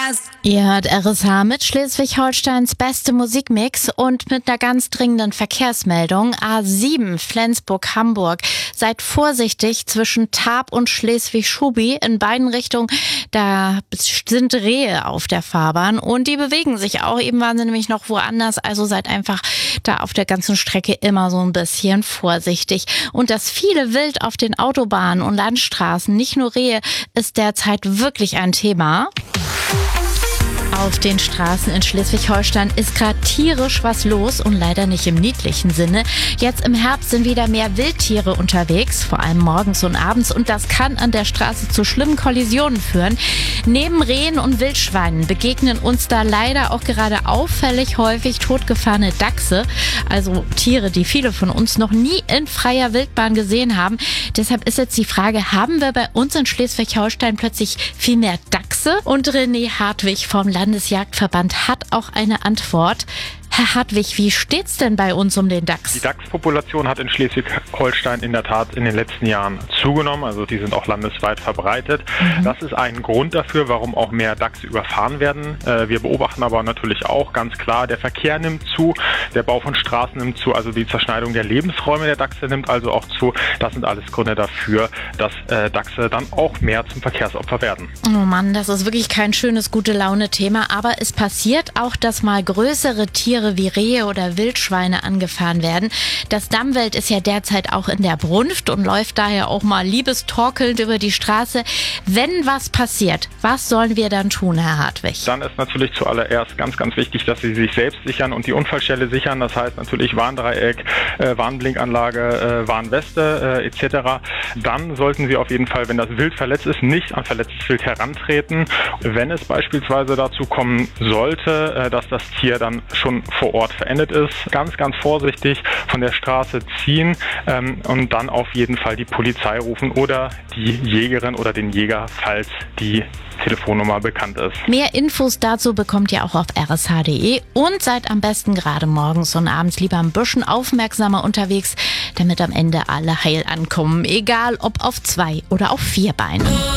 Ihr hört RSH mit Schleswig-Holsteins beste Musikmix und mit einer ganz dringenden Verkehrsmeldung. A7 Flensburg-Hamburg. Seid vorsichtig zwischen Tarp und Schleswig-Schubi in beiden Richtungen. Da sind Rehe auf der Fahrbahn und die bewegen sich auch. Eben waren sie nämlich noch woanders. Also seid einfach da auf der ganzen Strecke immer so ein bisschen vorsichtig. Und das viele Wild auf den Autobahnen und Landstraßen, nicht nur Rehe, ist derzeit wirklich ein Thema. Auf den Straßen in Schleswig-Holstein ist gerade tierisch was los und leider nicht im niedlichen Sinne. Jetzt im Herbst sind wieder mehr Wildtiere unterwegs, vor allem morgens und abends, und das kann an der Straße zu schlimmen Kollisionen führen. Neben Rehen und Wildschweinen begegnen uns da leider auch gerade auffällig häufig totgefahrene Dachse, also Tiere, die viele von uns noch nie in freier Wildbahn gesehen haben. Deshalb ist jetzt die Frage, haben wir bei uns in Schleswig-Holstein plötzlich viel mehr Dachse? Und René Hartwig vom Landesjagdverband hat auch eine Antwort. Herr Hartwig, wie steht's denn bei uns um den Dachs? Die Dachspopulation hat in Schleswig-Holstein in der Tat in den letzten Jahren zugenommen. Also die sind auch landesweit verbreitet. Das ist ein Grund dafür, warum auch mehr Dachse überfahren werden. Wir beobachten aber natürlich auch ganz klar, der Verkehr nimmt zu, der Bau von Straßen nimmt zu, also die Zerschneidung der Lebensräume der Dachse nimmt also auch zu. Das sind alles Gründe dafür, dass Dachse dann auch mehr zum Verkehrsopfer werden. Oh Mann, das ist wirklich kein schönes Gute-Laune-Thema, aber es passiert auch, dass mal größere Tiere wie Rehe oder Wildschweine angefahren werden. Das Dammwild ist ja derzeit auch in der Brunft und läuft daher auch mal liebestorkelnd über die Straße. Wenn was passiert, was sollen wir dann tun, Herr Hartwig? Dann ist natürlich zuallererst ganz, ganz wichtig, dass Sie sich selbst sichern und die Unfallstelle sichern. Das heißt natürlich Warndreieck, Warnblinkanlage, Warnweste etc. Dann sollten Sie auf jeden Fall, wenn das Wild verletzt ist, nicht an verletztes Wild herantreten. Wenn es beispielsweise dazu kommen sollte, dass das Tier dann schon vor Ort verendet ist, ganz, ganz vorsichtig von der Straße ziehen und dann auf jeden Fall die Polizei rufen oder die Jägerin oder den Jäger, falls die Telefonnummer bekannt ist. Mehr Infos dazu bekommt ihr auch auf rsh.de und seid am besten gerade morgens und abends lieber ein bisschen aufmerksamer unterwegs, damit am Ende alle heil ankommen, egal ob auf 2 oder auf 4 Beinen.